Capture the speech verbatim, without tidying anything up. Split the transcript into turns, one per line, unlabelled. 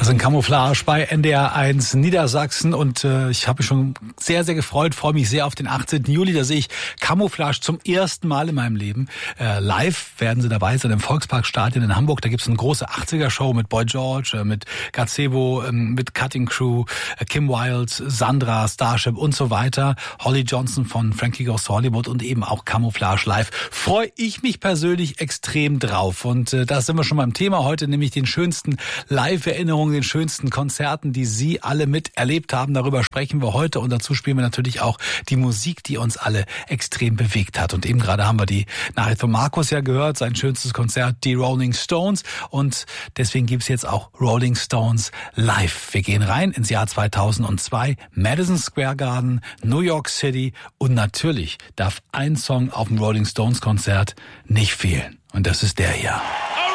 sind Camouflage bei N D R eins Niedersachsen und äh, ich habe mich schon sehr, sehr gefreut, freue mich sehr auf den achtzehnten Juli. Da sehe ich Camouflage zum ersten Mal in meinem Leben. Äh, live werden sie dabei sein im Volksparkstadion in Hamburg. Da gibt es eine große achtziger-Show mit Boy George, äh, mit Gazebo, äh, mit Cutting Crew, äh, Kim Wilde, Sandra, Starship und so weiter. Holly Johnson von Frankie Goes to Hollywood und eben auch Camouflage live. Freue ich mich persönlich extrem drauf. Und äh, da sind wir schon beim Thema heute, nämlich den schönsten Live-Erinnerungen, den schönsten Konzerten, die Sie alle miterlebt haben. Darüber sprechen wir heute und dazu spielen wir natürlich auch die Musik, die uns alle extrem bewegt hat. Und eben gerade haben wir die Nachricht von Markus ja gehört, sein schönstes Konzert, die Rolling Stones. Und deswegen gibt's jetzt auch Rolling Stones live. Wir gehen rein ins Jahr zweitausendzwei, Madison Square Garden, New York City und natürlich darf ein Song auf dem Rolling Stones Konzert nicht fehlen. Und das ist der hier.